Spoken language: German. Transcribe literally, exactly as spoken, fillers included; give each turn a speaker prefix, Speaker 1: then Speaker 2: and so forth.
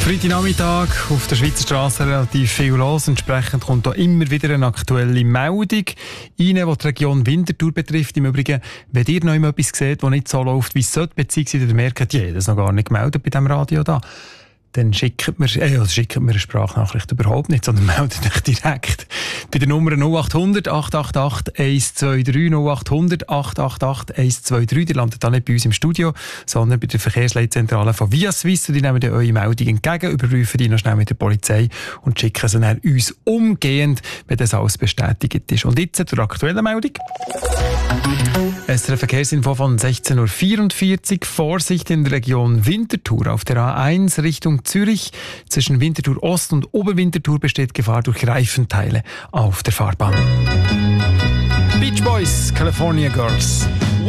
Speaker 1: Freitagnachmittag auf der Schweizer Straße relativ viel los. Entsprechend kommt da immer wieder eine aktuelle Meldung rein, die die Region Winterthur betrifft. Im Übrigen, wenn ihr noch etwas seht, das nicht so läuft, wie es sollte, beziehungsweise ihr merkt, ja, das ist noch gar nicht gemeldet bei diesem Radio da, dann schickt mir, äh, also schickt mir eine Sprachnachricht überhaupt nicht, sondern meldet euch direkt bei der Nummer null acht hundert, acht acht acht, eins zwei drei, null acht hundert, acht acht acht, eins zwei drei. Die landet dann nicht bei uns im Studio, sondern bei der Verkehrsleitzentrale von Via Suisse. Und die nehmen dann eure Meldung entgegen, überprüfen die noch schnell mit der Polizei und schicken sie dann uns umgehend, wenn das alles bestätigt ist. Und jetzt zur aktuellen Meldung. Es ist eine Verkehrsinfo von sechzehn Uhr vierundvierzig. Vorsicht in der Region Winterthur. Auf der A eins Richtung Zürich zwischen Winterthur Ost und Oberwinterthur besteht Gefahr durch Reifenteile auf der Fahrbahn. Beach Boys, California Girls.